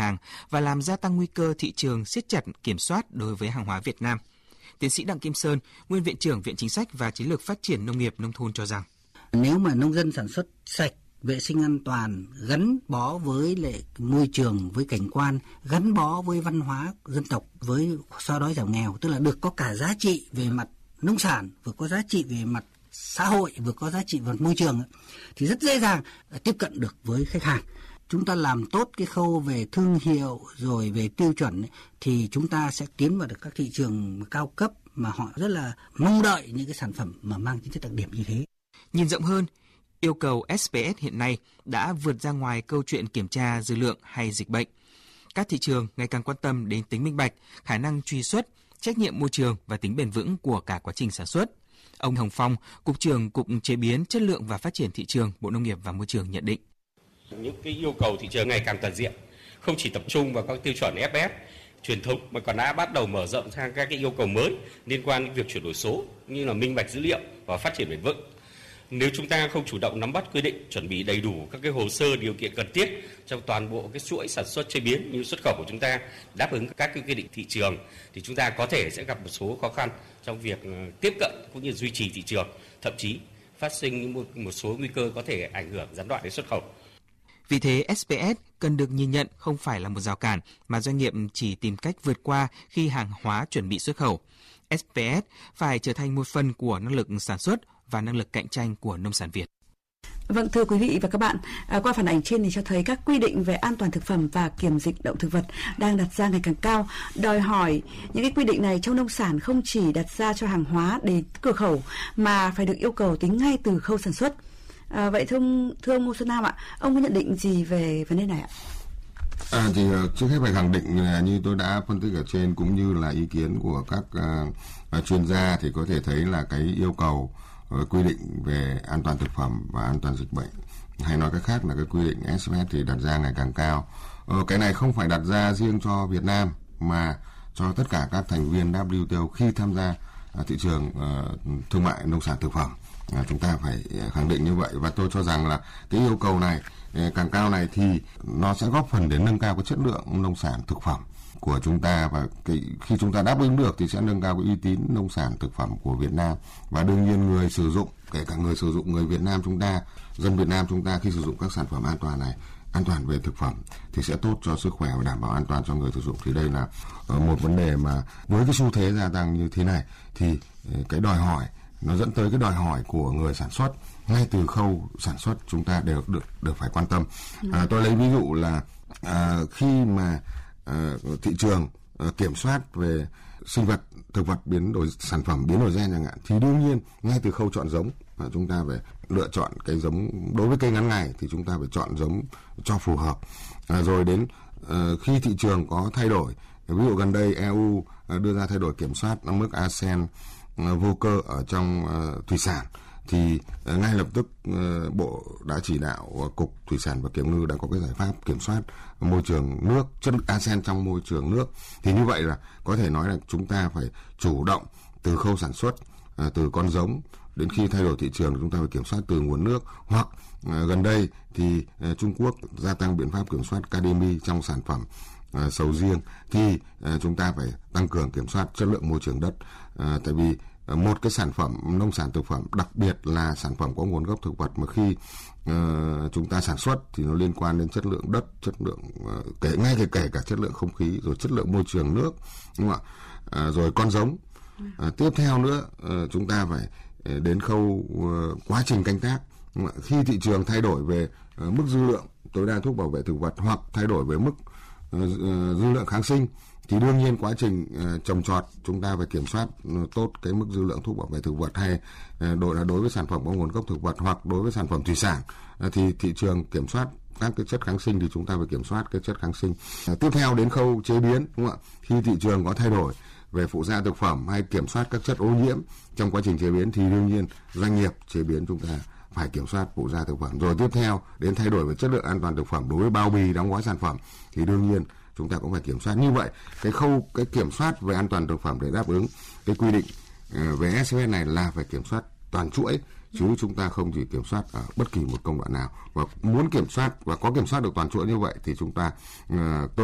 hàng và làm gia tăng nguy cơ thị trường siết chặt kiểm soát đối với hàng hóa Việt Nam. Tiến sĩ Đặng Kim Sơn, nguyên Viện trưởng Viện Chính sách và Chiến lược Phát triển Nông nghiệp Nông thôn cho rằng nếu mà nông dân sản xuất sạch, vệ sinh an toàn, gắn bó với lại môi trường, với cảnh quan, gắn bó với văn hóa dân tộc, với xóa đói giảm nghèo, tức là được có cả giá trị về mặt nông sản, vừa có giá trị về mặt xã hội, vừa có giá trị về mặt môi trường, thì rất dễ dàng tiếp cận được với khách hàng. Chúng ta làm tốt cái khâu về thương hiệu rồi về tiêu chuẩn thì chúng ta sẽ tiến vào được các thị trường cao cấp mà họ rất là mong đợi những cái sản phẩm mà mang tính chất đặc điểm như thế. Nhìn rộng hơn, yêu cầu SPS hiện nay đã vượt ra ngoài câu chuyện kiểm tra dư lượng hay dịch bệnh. Các thị trường ngày càng quan tâm đến tính minh bạch, khả năng truy xuất, trách nhiệm môi trường và tính bền vững của cả quá trình sản xuất. Ông Hồng Phong, Cục trưởng Cục Chế biến, Chất lượng và Phát triển Thị trường, Bộ Nông nghiệp và Môi trường nhận định. Những cái yêu cầu thị trường ngày càng toàn diện, không chỉ tập trung vào các tiêu chuẩn SPS truyền thống mà còn đã bắt đầu mở rộng sang các cái yêu cầu mới liên quan đến việc chuyển đổi số như là minh bạch dữ liệu và phát triển bền vững. Nếu chúng ta không chủ động nắm bắt quy định, chuẩn bị đầy đủ các cái hồ sơ điều kiện cần thiết trong toàn bộ cái chuỗi sản xuất chế biến như xuất khẩu của chúng ta đáp ứng các cái quy định thị trường thì chúng ta có thể sẽ gặp một số khó khăn trong việc tiếp cận cũng như duy trì thị trường, thậm chí phát sinh một số nguy cơ có thể ảnh hưởng gián đoạn đến xuất khẩu. Vì thế, SPS cần được nhìn nhận không phải là một rào cản mà doanh nghiệp chỉ tìm cách vượt qua khi hàng hóa chuẩn bị xuất khẩu. SPS phải trở thành một phần của năng lực sản xuất và năng lực cạnh tranh của nông sản Việt. Vâng, thưa quý vị và các bạn, qua phản ảnh trên thì cho thấy các quy định về an toàn thực phẩm và kiểm dịch động thực vật đang đặt ra ngày càng cao, đòi hỏi những cái quy định này trong nông sản không chỉ đặt ra cho hàng hóa đến cửa khẩu mà phải được yêu cầu tính ngay từ khâu sản xuất. Vậy thưa ông Ngô Xuân Nam ạ, ông có nhận định gì về vấn đề này ạ? Thì trước hết phải khẳng định như tôi đã phân tích ở trên cũng như là ý kiến của các chuyên gia thì có thể thấy là cái yêu cầu quy định về an toàn thực phẩm và an toàn dịch bệnh, hay nói cách khác là cái quy định SPS thì đặt ra ngày càng cao. Cái này không phải đặt ra riêng cho Việt Nam mà cho tất cả các thành viên WTO khi tham gia thị trường thương mại nông sản thực phẩm. Chúng ta phải khẳng định như vậy, và tôi cho rằng là cái yêu cầu này càng cao này thì nó sẽ góp phần để nâng cao cái chất lượng nông sản thực phẩm của chúng ta, và khi chúng ta đáp ứng được thì sẽ nâng cao cái uy tín nông sản thực phẩm của Việt Nam. Và đương nhiên người sử dụng, kể cả người sử dụng, người Việt Nam chúng ta, dân Việt Nam chúng ta khi sử dụng các sản phẩm an toàn này, an toàn về thực phẩm thì sẽ tốt cho sức khỏe và đảm bảo an toàn cho người sử dụng. Thì đây là một vấn đề mà với cái xu thế gia tăng như thế này thì cái đòi hỏi nó dẫn tới cái đòi hỏi của người sản xuất ngay từ khâu sản xuất chúng ta đều được phải quan tâm. Tôi lấy ví dụ là khi mà thị trường kiểm soát về sinh vật, thực vật biến đổi, sản phẩm biến đổi gen chẳng hạn, thì đương nhiên ngay từ khâu chọn giống chúng ta phải lựa chọn cái giống. Đối với cây ngắn ngày thì chúng ta phải chọn giống cho phù hợp. Rồi đến khi thị trường có thay đổi, ví dụ gần đây EU đưa ra thay đổi kiểm soát mức arsen vô cơ ở trong thủy sản, thì ngay lập tức Bộ đã chỉ đạo Cục Thủy sản và Kiểm ngư đã có cái giải pháp kiểm soát môi trường nước, chất arsen trong môi trường nước. Thì như vậy là có thể nói là chúng ta phải chủ động từ khâu sản xuất, từ con giống đến khi thay đổi thị trường chúng ta phải kiểm soát từ nguồn nước, hoặc gần đây thì Trung Quốc gia tăng biện pháp kiểm soát cademy trong sản phẩm sầu riêng, thì chúng ta phải tăng cường kiểm soát chất lượng môi trường đất. Tại vì một cái sản phẩm nông sản thực phẩm, đặc biệt là sản phẩm có nguồn gốc thực vật mà khi chúng ta sản xuất thì nó liên quan đến chất lượng đất, chất lượng kể cả chất lượng không khí, rồi chất lượng môi trường nước, đúng không ạ? Rồi con giống. Tiếp theo nữa chúng ta phải đến khâu quá trình canh tác. Khi thị trường thay đổi về mức dư lượng tối đa thuốc bảo vệ thực vật hoặc thay đổi về mức dư lượng kháng sinh thì đương nhiên quá trình trồng trọt chúng ta phải kiểm soát tốt cái mức dư lượng thuốc bảo vệ thực vật, hay đối với sản phẩm có nguồn gốc thực vật hoặc đối với sản phẩm thủy sản thì thị trường kiểm soát các cái chất kháng sinh thì chúng ta phải kiểm soát cái chất kháng sinh. Tiếp theo đến khâu chế biến, đúng không ạ? Khi thị trường có thay đổi về phụ gia thực phẩm hay kiểm soát các chất ô nhiễm trong quá trình chế biến thì đương nhiên doanh nghiệp chế biến chúng ta phải kiểm soát phụ gia thực phẩm. Rồi tiếp theo đến thay đổi về chất lượng an toàn thực phẩm đối với bao bì đóng gói sản phẩm thì đương nhiên chúng ta cũng phải kiểm soát. Như vậy cái kiểm soát về an toàn thực phẩm để đáp ứng cái quy định về SPS này là phải kiểm soát toàn chuỗi, chứ chúng ta không chỉ kiểm soát ở bất kỳ một công đoạn nào. Và muốn kiểm soát và có kiểm soát được toàn chuỗi như vậy thì chúng ta tôi